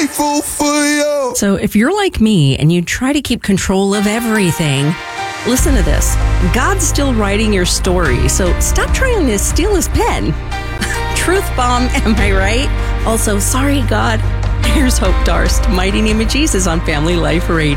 grateful for you. So if you're like me and you try to keep control of everything, listen to this. God's still writing your story, so stop trying to steal his pen. Truth bomb, am I right? Also, sorry, God. Here's Hope Darst, Mighty Name of Jesus on Family Life Radio.